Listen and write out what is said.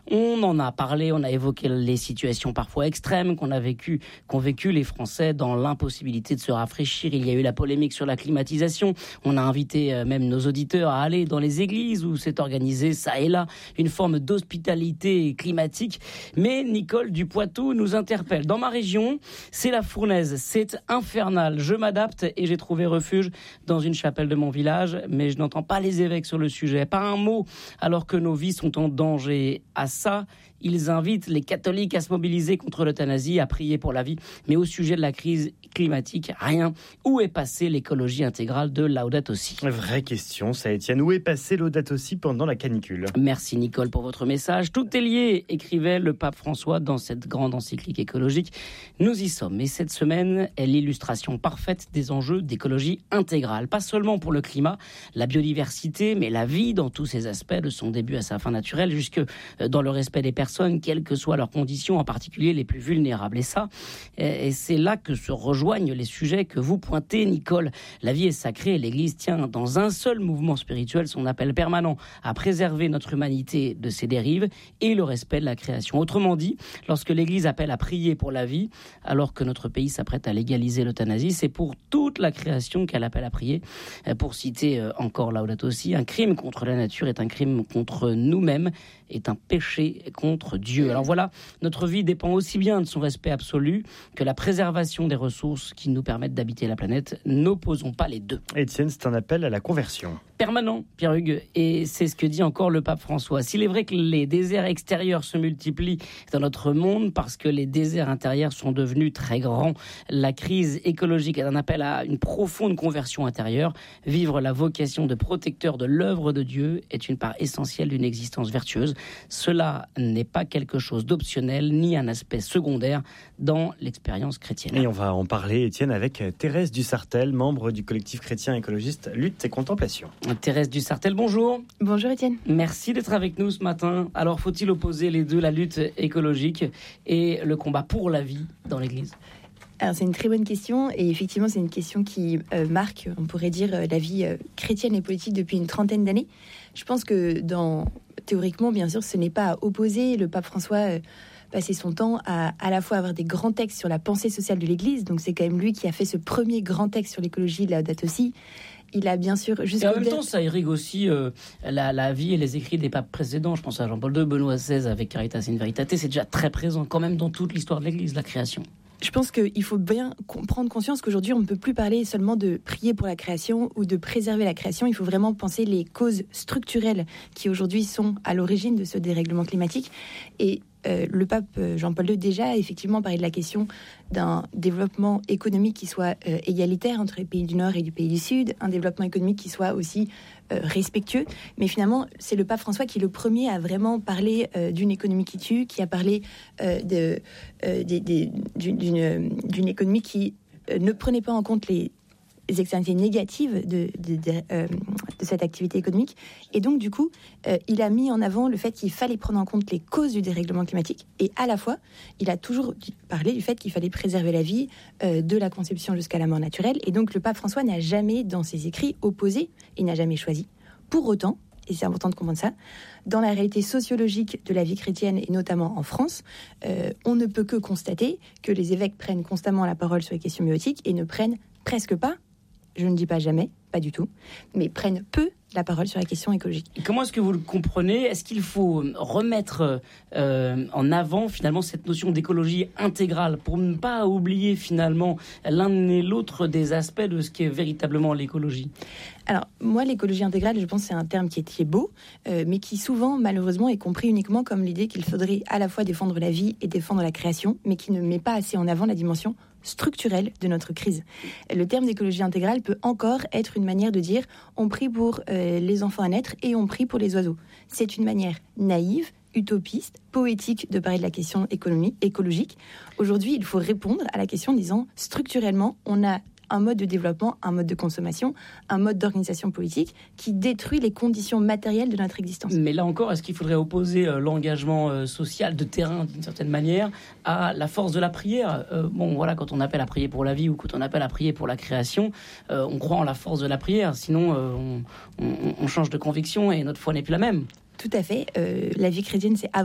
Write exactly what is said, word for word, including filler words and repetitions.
On en a parlé, on a évoqué les situations parfois extrêmes qu'on a vécu, qu'ont vécu les Français dans l'impossibilité de se rafraîchir. Il y a eu la polémique sur la climatisation. On a invité même nos auditeurs à aller dans les églises où s'est organisée, ça et là, une forme d'hospitalité climatique. Mais Nicole du Poitou nous interpelle. Dans ma région, c'est la fournaise, c'est infernal. Je m'adapte et j'ai trouvé refuge dans une chapelle de mon village, mais je n'entends pas les évêques sur le sujet. Pas un mot, alors que nos vies sont en danger. À ça, ils invitent les catholiques à se mobiliser contre l'euthanasie, à prier pour la vie. Mais au sujet de la crise climatique, rien. Où est passée l'écologie intégrale de Laudato Si ? Vraie question, ça, Étienne. Où est passé Laudato Si pendant la canicule ? Merci Nicole pour votre message. Tout est lié, écrivait le pape François dans cette grande encyclique écologique. Nous y sommes. Et cette semaine est l'illustration parfaite des enjeux d'écologie intégrale. Pas seulement pour le climat, la biodiversité, mais la vie dans tous ses aspects, de son début à sa fin naturelle, jusque dans le respect des personnes, quelles que soient leurs conditions, en particulier les plus vulnérables. Et ça, et c'est là que se rejoignent les sujets que vous pointez, Nicole. La vie est sacrée et l'Église tient dans un seul mouvement spirituel son appel permanent à préserver notre humanité de ses dérives et le respect de la création. Autrement dit, lorsque l'Église appelle à prier pour la vie, alors que notre pays s'apprête à légaliser l'euthanasie, c'est pour toute la création qu'elle appelle à prier. Pour citer encore Laudato Si, un crime contre la nature est un crime contre nous-mêmes, est un péché contre Dieu. Alors voilà, notre vie dépend aussi bien de son respect absolu que la préservation des ressources qui nous permettent d'habiter la planète. N'opposons pas les deux. Étienne, c'est un appel à la conversion. Permanent, Pierre-Hugues, et c'est ce que dit encore le pape François. S'il est vrai que les déserts extérieurs se multiplient dans notre monde parce que les déserts intérieurs sont devenus très grands, la crise écologique est un appel à une profonde conversion intérieure. Vivre la vocation de protecteur de l'œuvre de Dieu est une part essentielle d'une existence vertueuse. Cela n'est pas quelque chose d'optionnel ni un aspect secondaire dans l'expérience chrétienne. Et on va en parler, Étienne, avec Thérèse Dussartel, membre du collectif chrétien écologiste Lutte et Contemplation. Thérèse Dussartel, bonjour. Bonjour Étienne. Merci d'être avec nous ce matin. Alors, faut-il opposer les deux, la lutte écologique et le combat pour la vie dans l'Église ? Alors, c'est une très bonne question et effectivement, c'est une question qui euh, marque, on pourrait dire, euh, la vie euh, chrétienne et politique depuis une trentaine d'années. Je pense que dans, théoriquement, bien sûr, ce n'est pas à opposer. Le pape François euh, passait son temps à à la fois avoir des grands textes sur la pensée sociale de l'Église. Donc, c'est quand même lui qui a fait ce premier grand texte sur l'écologie, Laudato Si. Il a bien sûr... Et en même temps, ça irrigue aussi euh, la, la vie et les écrits des papes précédents. Je pense à Jean-Paul deux, Benoît seize avec Caritas in Veritate. C'est déjà très présent quand même dans toute l'histoire de l'Église, la création. Je pense qu'il faut bien prendre conscience qu'aujourd'hui, on ne peut plus parler seulement de prier pour la création ou de préserver la création. Il faut vraiment penser les causes structurelles qui aujourd'hui sont à l'origine de ce dérèglement climatique. Et euh, le pape Jean-Paul deux déjà a effectivement parlé de la question d'un développement économique qui soit euh, égalitaire entre les pays du Nord et du pays du Sud, un développement économique qui soit aussi euh, respectueux. Mais finalement, c'est le pape François qui est le premier à vraiment parler euh, d'une économie qui tue, qui a parlé euh, de, euh, des, des, d'une, d'une, d'une économie qui euh, ne prenait pas en compte les les externalités négatives de, de, de, euh, de cette activité économique. Et donc, du coup, euh, il a mis en avant le fait qu'il fallait prendre en compte les causes du dérèglement climatique. Et à la fois, il a toujours parlé du fait qu'il fallait préserver la vie euh, de la conception jusqu'à la mort naturelle. Et donc, le pape François n'a jamais, dans ses écrits, opposé, il n'a jamais choisi. Pour autant, et c'est important de comprendre ça, dans la réalité sociologique de la vie chrétienne, et notamment en France, euh, on ne peut que constater que les évêques prennent constamment la parole sur les questions bioéthiques et ne prennent presque pas, je ne dis pas jamais, pas du tout, mais prennent peu la parole sur la question écologique. Et comment est-ce que vous le comprenez ? Est-ce qu'il faut remettre euh, en avant finalement cette notion d'écologie intégrale pour ne pas oublier finalement l'un et l'autre des aspects de ce qu'est véritablement l'écologie ? Alors, moi, l'écologie intégrale, je pense que c'est un terme qui est, qui est beau, euh, mais qui souvent, malheureusement, est compris uniquement comme l'idée qu'il faudrait à la fois défendre la vie et défendre la création, mais qui ne met pas assez en avant la dimension structurelle de notre crise. Le terme d'écologie intégrale peut encore être une manière de dire on prie pour euh, les enfants à naître et on prie pour les oiseaux. C'est une manière naïve, utopiste, poétique de parler de la question économie, écologique. Aujourd'hui, il faut répondre à la question en disant structurellement, on a un mode de développement, un mode de consommation, un mode d'organisation politique qui détruit les conditions matérielles de notre existence. Mais là encore, est-ce qu'il faudrait opposer euh, l'engagement euh, social de terrain d'une certaine manière à la force de la prière ? euh, Bon, voilà, quand on appelle à prier pour la vie ou quand on appelle à prier pour la création, euh, on croit en la force de la prière. Sinon, euh, on, on, on change de conviction et notre foi n'est plus la même. Tout à fait. Euh, la vie chrétienne, c'est